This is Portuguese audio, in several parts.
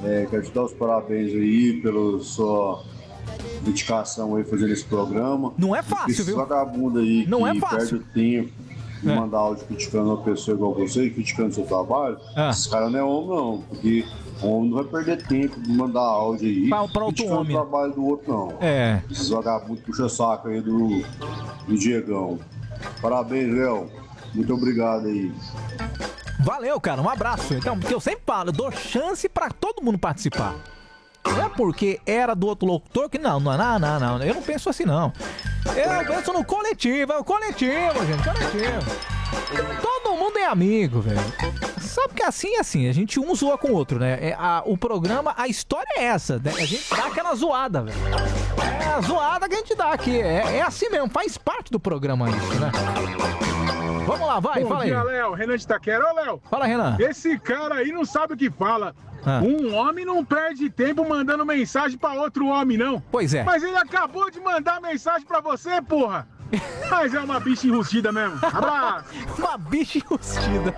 Quero te dar os parabéns aí pela sua dedicação aí fazendo esse programa. Não é fácil, esse viu? Vagabundo aí não que é fácil. perde o tempo de mandar áudio criticando uma pessoa igual você, criticando seu trabalho. Esses caras não é homem não, porque o homem não vai perder tempo de mandar áudio aí pra outro homem. O trabalho do outro não. Esses vagabundos puxa saco aí do Diegão. Parabéns, Léo. Muito obrigado aí. Valeu, cara, um abraço. Então, porque eu sempre falo, eu dou chance pra todo mundo participar. Não é porque era do outro locutor que não, eu não penso assim não. Eu penso no coletivo, é o coletivo, gente, coletivo. Todo mundo é amigo, velho. Sabe que assim, a gente um zoa com o outro, né? O programa, a história é essa, né? A gente dá aquela zoada, velho. É a zoada que a gente dá aqui, é assim mesmo, faz parte do programa isso, né? Vamos lá, vai, fala aí. Bom dia, Léo. Renan de Itaquera. Ô, Léo. Fala, Renan. Esse cara aí não sabe o que fala. Um homem não perde tempo mandando mensagem pra outro homem, não. Pois é. Mas ele acabou de mandar mensagem pra você, porra. Mas é uma bicha enrustida mesmo. Abraço. Uma bicha enrustida.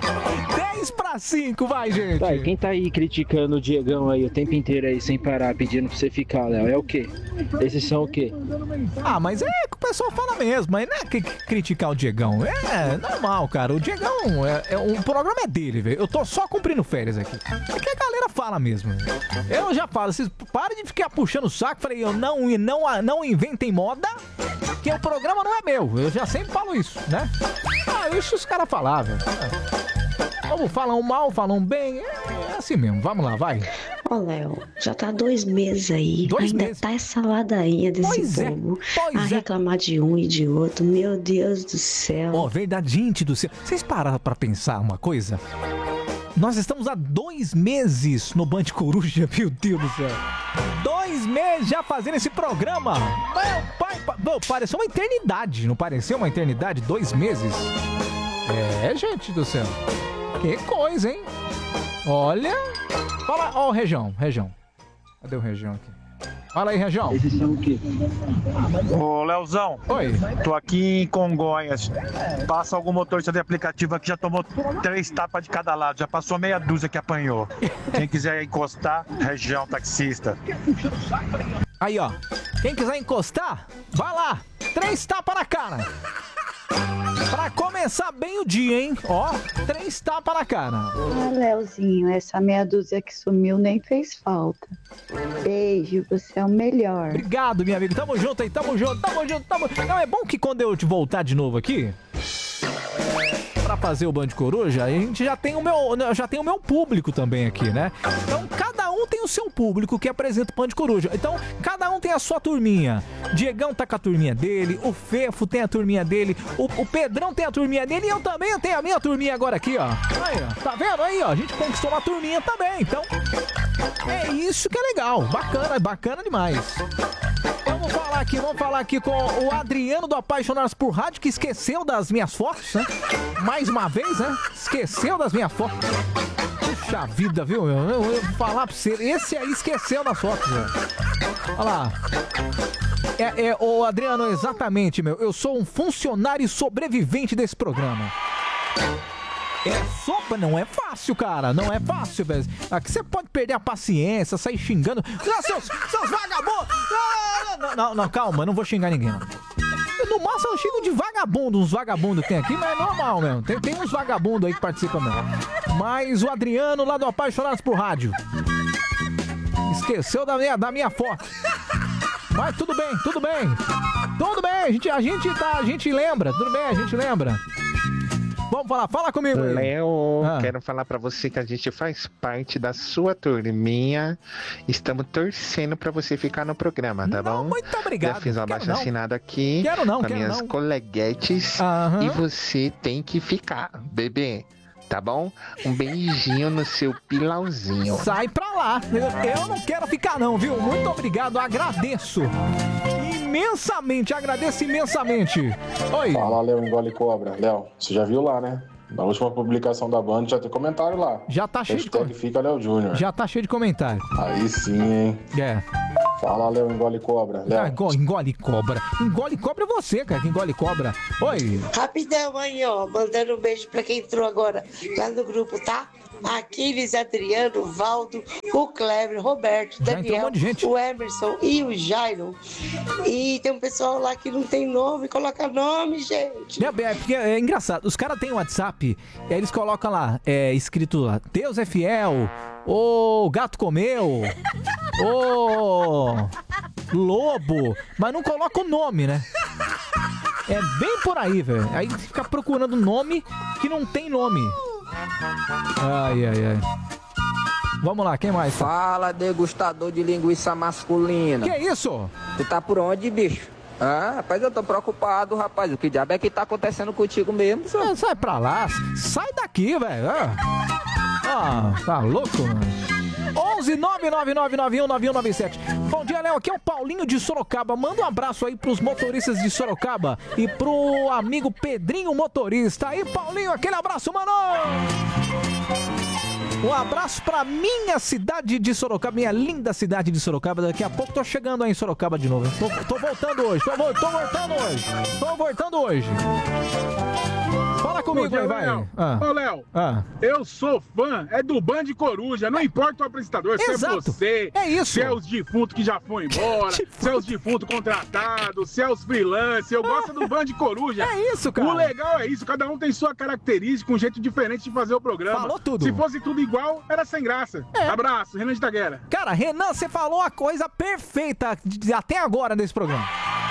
10-5, vai, gente. Tá, e quem tá aí criticando o Diegão aí o tempo inteiro aí, sem parar, pedindo pra você ficar, Léo, é o quê? Esses são o quê? Mas é que o pessoal fala mesmo, mas não é que criticar o Diegão. É normal, cara. O Diegão, o programa é dele, velho. Eu tô só cumprindo férias aqui. É que a galera fala mesmo. Eu já falo, vocês parem de ficar puxando o saco. Falei, não inventem moda, que o programa não é meu. Eu já sempre falo isso, né? Isso os caras falavam. Como falam mal, falam bem, é assim mesmo. Vamos lá, vai. Ó, Léo, já tá 2 meses aí. Ainda tá essa ladainha desse povo. A reclamar de um e de outro. Meu Deus do céu. Verdade, gente do céu. Vocês pararam pra pensar uma coisa? Nós estamos há 2 meses no Band Coruja, meu Deus do céu. 2 meses já fazendo esse programa. Meu pai, pareceu uma eternidade. Não pareceu uma eternidade? 2 meses? Gente do céu. Que coisa, hein? Olha. Fala, ó, o Região. Cadê o Região aqui? Fala aí, Região. Esses são o quê? Ô, Leozão. Oi. Tô aqui em Congonhas. Passa algum motorista de aplicativo aqui, já tomou 3 tapas de cada lado. Já passou meia dúzia que apanhou. Quem quiser encostar, Região taxista. Aí, ó. Quem quiser encostar, vai lá. 3 tapas na cara. Pra começar bem o dia, hein? Ó, 3 tapas na cara. Leozinho, essa meia dúzia que sumiu nem fez falta. Beijo, você é o melhor. Obrigado, minha amiga. Tamo junto aí, tamo junto. Não, é bom que quando eu te voltar de novo aqui, pra fazer o Band Coruja, a gente já tem o meu público também aqui, né? Então, cada um tem o seu público que apresenta o Band Coruja. Então, cada um tem a sua turminha. Diegão tá com a turminha dele, o Fefo tem a turminha dele, o Pedrão tem a turminha dele e eu também tenho a minha turminha agora aqui, ó. Aí, ó. Tá vendo aí, ó? A gente conquistou uma turminha também, então é isso que é legal. Bacana demais. Vamos falar aqui com o Adriano do Apaixonados por Rádio, que esqueceu das minhas fotos, né? Mais uma vez, né? Esqueceu das minhas fotos. Puxa vida, viu? Eu vou falar pra você. Esse aí esqueceu das fotos, velho. Olha lá. Ô Adriano, exatamente, meu. Eu sou um funcionário sobrevivente desse programa. Não é fácil, cara. Não é fácil, velho. Aqui você pode perder a paciência, sair xingando. Seus vagabundos! Não, calma, não vou xingar ninguém, não. No máximo eu xingo de vagabundo, uns vagabundos que tem aqui, mas é normal mesmo. Tem uns vagabundos aí que participam mesmo. Mas o Adriano lá do Apaixonados por Rádio esqueceu da minha foto. Mas tudo bem. A gente lembra, tudo bem, a gente lembra. Vamos fala comigo aí. Léo, quero falar pra você que a gente faz parte da sua turminha. Estamos torcendo pra você ficar no programa, tá bom? Muito obrigado. Já fiz uma baixa assinada aqui com minhas coleguetes. E você tem que ficar, bebê. Tá bom? Um beijinho no seu pilauzinho. Sai pra lá. Eu não quero ficar não, viu? Muito obrigado, agradeço imensamente. Oi. Fala, Léo, engole cobra. Léo, você já viu lá, né? Na última publicação da Band já tem comentário lá. Já tá cheio de comentário. Fica Léo Júnior. Já tá cheio de comentário. Aí sim, hein? Fala, Léo, engole cobra. Léo. Engole cobra. Engole cobra é você, cara, que engole cobra. Oi. Rapidão aí, ó. Mandando um beijo pra quem entrou agora lá no grupo, tá? Aquiles, Adriano, Valdo, o Kleber, Roberto, Daniel, o Emerson e o Jairo. E tem um pessoal lá que não tem nome, coloca nome, gente. É engraçado, os caras têm WhatsApp, e aí eles colocam lá, escrito lá, Deus é fiel, o gato comeu, o lobo, mas não coloca o nome, né? É bem por aí, velho. Aí fica procurando nome que não tem nome. Ai. Vamos lá, quem mais? Fala, degustador de linguiça masculina. Que isso? Tu tá por onde, bicho? Ah, rapaz, eu tô preocupado, rapaz. O que diabo é que tá acontecendo contigo mesmo, senhor? Sai pra lá. Sai daqui, velho. Tá louco, mano. 11999919197. Bom dia, Léo. Aqui é o Paulinho de Sorocaba. Manda um abraço aí pros motoristas de Sorocaba e pro amigo Pedrinho motorista. Aí, Paulinho, aquele abraço, mano! Um abraço pra minha cidade de Sorocaba, minha linda cidade de Sorocaba. Daqui a pouco tô chegando aí em Sorocaba de novo. Tô voltando hoje. Tô voltando hoje. Fala comigo aí, vai. Ô, Léo, eu sou fã, do Band Coruja, não importa o apresentador, se Exato. é você, é isso. se é os defuntos que já foram embora, se é os defuntos contratados, se é os freelancers, eu gosto do Band Coruja. É isso, cara. O legal é isso, cada um tem sua característica, um jeito diferente de fazer o programa. Falou tudo. Se fosse tudo igual, era sem graça. Abraço, Renan de Itaguera. Cara, Renan, você falou a coisa perfeita até agora nesse programa.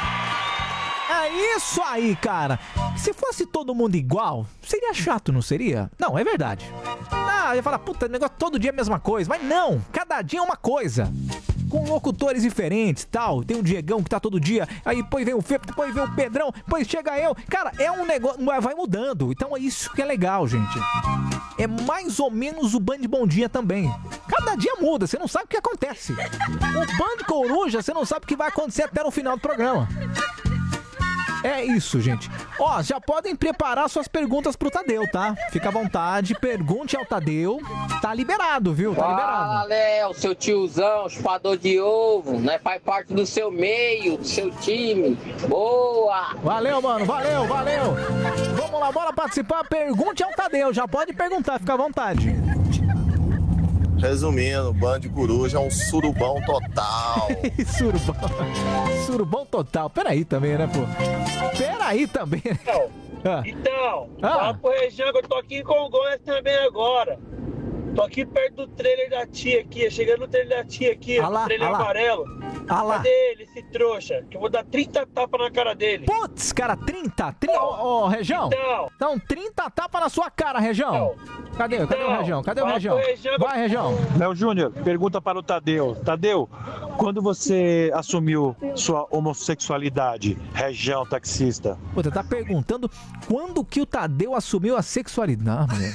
É isso aí, cara. Se fosse todo mundo igual, seria chato, não seria? Não, é verdade. Eu ia falar, puta, negócio todo dia é a mesma coisa. Mas não, cada dia é uma coisa. Com locutores diferentes, tal. Tem o Diegão que tá todo dia, aí depois vem o Fê, depois vem o Pedrão, depois chega eu. Cara, é um negócio, vai mudando. Então é isso que é legal, gente. É mais ou menos o Band Bom Dia também. Cada dia muda, você não sabe o que acontece. O Band Coruja, você não sabe o que vai acontecer até no final do programa. É isso, gente. Já podem preparar suas perguntas pro Tadeu, tá? Fica à vontade, pergunte ao Tadeu. Tá liberado, viu? Tá liberado. Fala, Léo, seu tiozão, chupador de ovo, né? Faz parte do seu meio, do seu time. Boa! Valeu, mano, valeu. Vamos lá, bora participar. Pergunte ao Tadeu, já pode perguntar, fica à vontade. Resumindo, Band Coruja é um surubão total. Surubão total. Peraí também, né, pô? Peraí também. Então, fala pro Região que eu tô aqui em Congonhas também agora. Tô aqui perto do trailer da tia aqui, chegando no trailer da tia aqui, no trailer amarelo. Cadê ele, esse trouxa? Que eu vou dar 30 tapas na cara dele. Putz, cara, 30? Ô, Região. Então, 30 tapas na sua cara, Região. Cadê o Região? Cadê o Região? Vai, Região. Léo Júnior, pergunta para o Tadeu. Tadeu, quando você assumiu sua homossexualidade, Região taxista? Puta, tá perguntando quando que o Tadeu assumiu a sexualidade, mulher.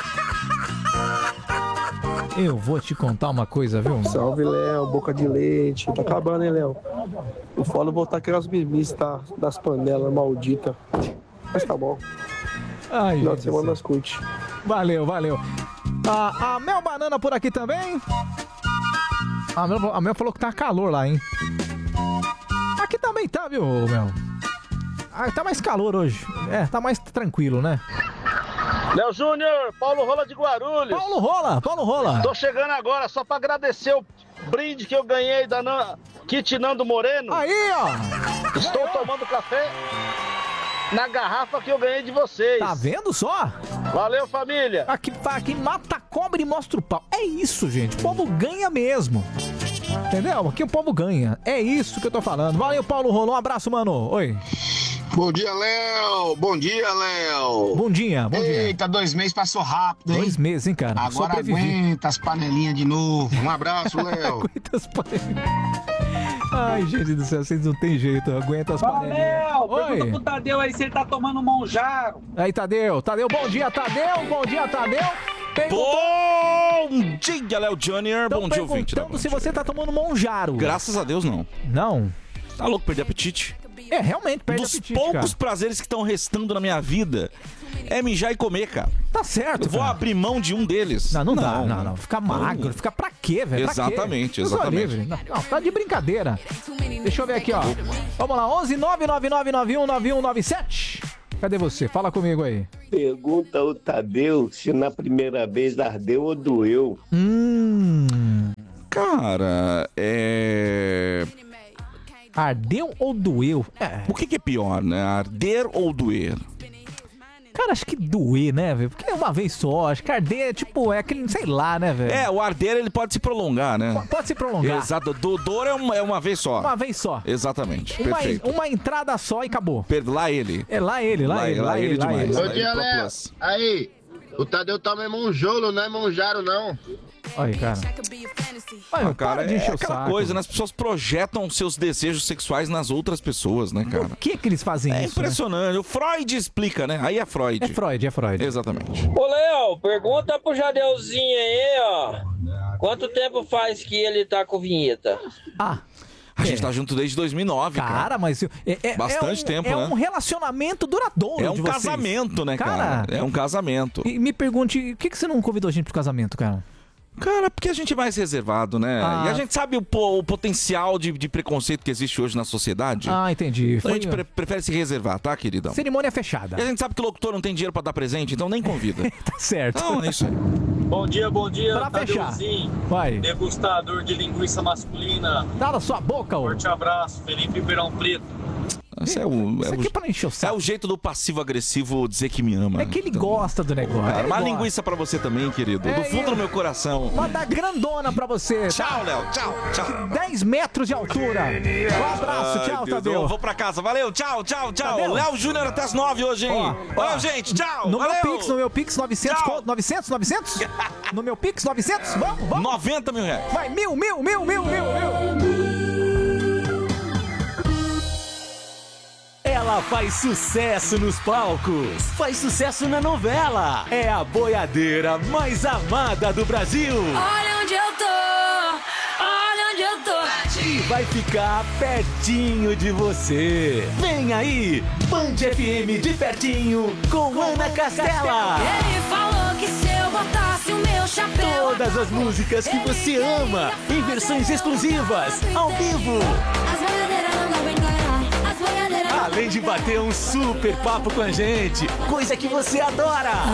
Eu vou te contar uma coisa, viu? Salve, Léo, boca de leite. Tá acabando, hein, Léo? O foda voltar aquelas mimices, tá? Das panelas malditas. Mas tá bom. Ai, final de semana nós curte. Valeu. A Mel Banana por aqui também. A Mel falou que tá calor lá, hein? Aqui também tá, viu, Mel? Tá mais calor hoje. Tá mais tranquilo, né? Léo Júnior, Paulo Rola de Guarulhos. Paulo Rola. Tô chegando agora só pra agradecer o brinde que eu ganhei da Kit Nando Moreno. Aí, ó. Estou tomando café na garrafa que eu ganhei de vocês. Tá vendo só? Valeu, família. Aqui mata a cobra e mostra o pau. É isso, gente. O povo ganha mesmo. Entendeu? Aqui o povo ganha. É isso que eu tô falando. Valeu, Paulo Rola. Um abraço, mano. Oi. Bom dia, Léo! Bom dia, Léo! Bom dia. Eita, 2 meses passou rápido, hein? 2 meses, hein, cara? Agora aguenta as panelinhas de novo. Um abraço, Léo! Aguenta as panelinhas. Ai, gente do céu, vocês não tem jeito. Aguenta as panelinhas. Léo, pergunta pro Tadeu aí se ele tá tomando monjaro. Aí, Tadeu, bom dia, Tadeu! Bom dia, Tadeu! Bom dia, Léo Júnior! Bom dia, ouvinte. Perguntando se você tá tomando monjaro. Graças a Deus, não. Não? Tá louco, perder apetite. Realmente, perde apetite, cara. Um dos poucos prazeres que estão restando na minha vida é mijar e comer, cara. Tá certo, Eu vou abrir mão de um deles. Não dá. Ficar magro, ficar pra quê, velho? Exatamente. Não, tá de brincadeira. Deixa eu ver aqui, ó. Vamos lá, 11 999919197. Cadê você? Fala comigo aí. Pergunta ao Tadeu se na primeira vez ardeu ou doeu. Cara, Ardeu ou doeu? O que é pior, né? Arder ou doer? Cara, acho que doer, né, velho? Porque é uma vez só. Acho que arder, tipo, é aquele, sei lá, né, velho? O arder, ele pode se prolongar, né? Pode se prolongar. Exato. Dor é uma vez só. Uma vez só. Exatamente. Perfeito. Uma entrada só e acabou. Lá ele. Lá ele demais. Bom dia, Léo. Aí, o Tadeu toma monjolo, não é monjaro, não. Olha, cara. Cara, é aquela coisa, né? As pessoas projetam seus desejos sexuais nas outras pessoas, né, cara? Por que eles fazem isso? É impressionante. Né? O Freud explica, né? Aí é Freud. É Freud. Exatamente. Ô, Léo, pergunta pro Jadeuzinho aí, ó. Quanto tempo faz que ele tá com vinheta? A gente tá junto desde 2009, cara. Mas... Bastante tempo, né? É um relacionamento duradouro de vocês. Casamento, né, cara? É um casamento. E me pergunte, por que você não convidou a gente pro casamento, cara? Cara, porque a gente é mais reservado, né? E a gente sabe o potencial de preconceito que existe hoje na sociedade. Entendi. Então a gente prefere se reservar, tá, queridão? Cerimônia fechada. E a gente sabe que o locutor não tem dinheiro pra dar presente, então nem convida. Tá certo. Então é isso aí. Bom dia. Pra fechar. Vai. Degustador de linguiça masculina. Cala sua boca, ô. Forte abraço, Felipe Ribeirão Preto. Isso aqui é pra encher o saco. É o jeito do passivo-agressivo dizer que me ama. É que ele gosta do negócio. Cara, uma linguiça pra você também, querido. Do fundo do meu coração. Uma da grandona pra você. Tchau, Léo. Tchau. 10 metros de altura. Um abraço. Tchau, Tadeu. Eu vou pra casa. Valeu. Tchau. Léo Júnior até as 9 hoje, hein? Valeu, gente. Tchau. No meu Pix, 900. 900? No meu Pix, 900? Vamos. 90 mil reais. Vai, mil. Ela faz sucesso nos palcos, faz sucesso na novela. É a boiadeira mais amada do Brasil. Olha onde eu tô. E vai ficar pertinho de você. Vem aí, Band FM de pertinho com Ana Castela. Ele falou que se eu botasse o meu chapéu. Todas as músicas que você ama, em versões exclusivas, ao vivo. As boiadeiras não devem ganhar. As boiadeiras. Além de bater um super papo com a gente, coisa que você adora.